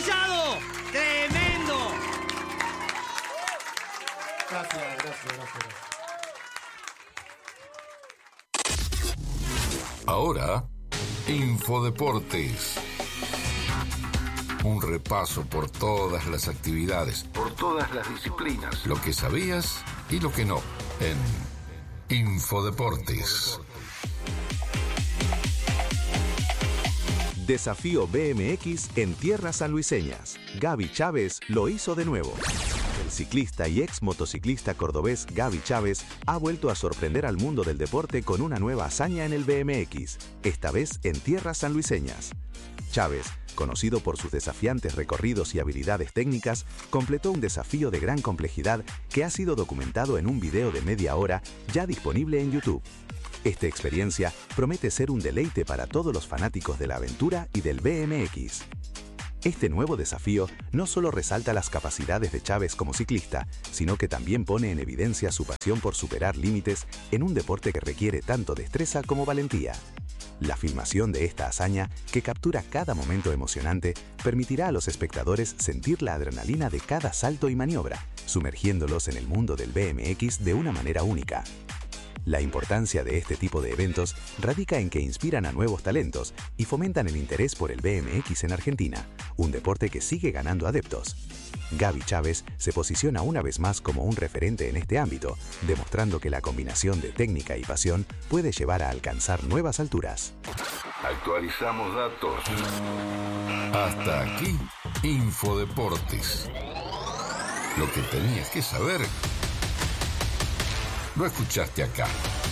Mellado. ¡Tremendo! Gracias. Ahora, Infodeportes. Un repaso por todas las actividades, por todas las disciplinas, lo que sabías y lo que no, en Infodeportes. Desafío BMX en tierras sanluiseñas. Gaby Chávez lo hizo de nuevo. El ciclista y ex motociclista cordobés Gaby Chávez ha vuelto a sorprender al mundo del deporte con una nueva hazaña en el BMX, esta vez en tierras sanluiseñas. Chávez, conocido por sus desafiantes recorridos y habilidades técnicas, completó un desafío de gran complejidad que ha sido documentado en un video de media hora ya disponible en YouTube. Esta experiencia promete ser un deleite para todos los fanáticos de la aventura y del BMX. Este nuevo desafío no solo resalta las capacidades de Chávez como ciclista, sino que también pone en evidencia su pasión por superar límites en un deporte que requiere tanto destreza como valentía. La filmación de esta hazaña, que captura cada momento emocionante, permitirá a los espectadores sentir la adrenalina de cada salto y maniobra, sumergiéndolos en el mundo del BMX de una manera única. La importancia de este tipo de eventos radica en que inspiran a nuevos talentos y fomentan el interés por el BMX en Argentina, un deporte que sigue ganando adeptos. Gaby Chávez se posiciona una vez más como un referente en este ámbito, demostrando que la combinación de técnica y pasión puede llevar a alcanzar nuevas alturas. Actualizamos datos. Hasta aquí, Infodeportes. Lo que tenías que saber lo escuchaste acá.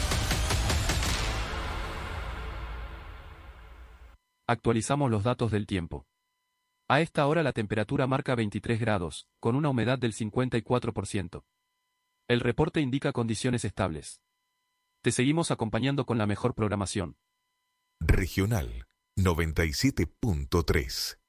Actualizamos los datos del tiempo. A esta hora la temperatura marca 23 grados, con una humedad del 54%. El reporte indica condiciones estables. Te seguimos acompañando con la mejor programación. Regional 97.3